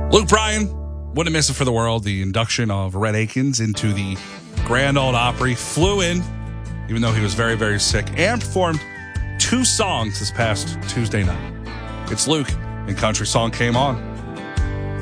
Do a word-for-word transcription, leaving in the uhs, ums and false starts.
Luke Bryan, wouldn't miss it for the world. The induction of Rhett Akins into the Grand Ole Opry. Flew in, even though he was very, very sick, and performed two songs this past Tuesday night. It's Luke, and Country Song came on.